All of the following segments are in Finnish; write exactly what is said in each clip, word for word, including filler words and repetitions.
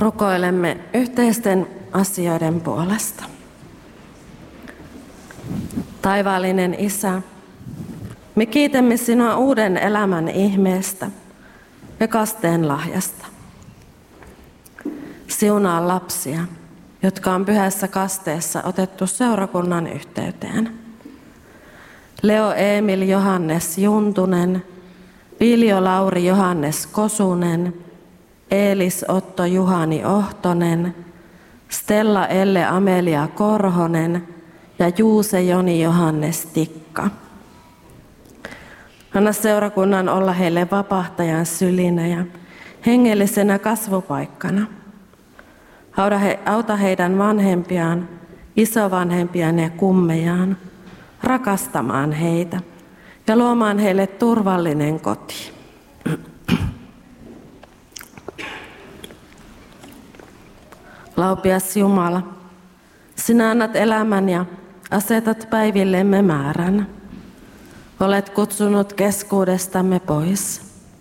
Rukoilemme yhteisten asioiden puolesta. Taivaallinen Isä, me kiitämme sinua uuden elämän ihmeestä ja kasteen lahjasta. Siunaa lapsia, jotka on pyhässä kasteessa otettu seurakunnan yhteyteen. Leo Emil Johannes Juntunen, Viljo Lauri Johannes Kosunen, Eelis Otto Juhani Ohtonen, Stella Elle Amelia Korhonen ja Juuse Joni Johannes Tikka. Anna seurakunnan olla heille vapahtajan sylinä ja hengellisenä kasvupaikkana. Auta heidän vanhempiaan, isovanhempiaan ja kummejaan, rakastamaan heitä ja luomaan heille turvallinen koti. Laupias Jumala, sinä annat elämän ja asetat päivillemme määrän. Olet kutsunut keskuudestamme pois.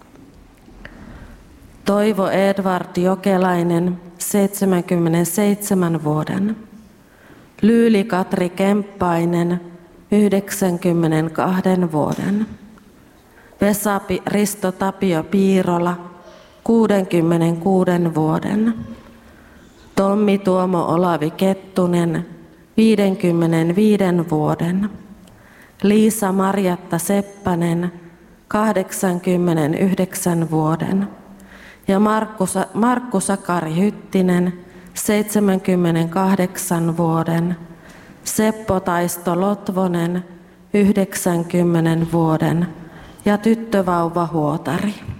Toivo Edvard Jokelainen, seitsemänkymmentäseitsemän vuoden. Lyyli Katri Kemppainen, yhdeksänkymmentäkaksi vuoden. Vesa Risto Tapio Piirola, kuusikymmentäkuusi vuoden. Tommi Tuomo Olavi Kettunen, viisikymmentäviisi vuoden. Liisa Marjatta Seppänen, kahdeksankymmentäyhdeksän vuoden. Ja Markku, Markku Sakari Hyttinen, seitsemänkymmentäkahdeksan vuoden. Seppo Taisto Lotvonen, yhdeksänkymmentä vuoden. Ja tyttövauva Huotari.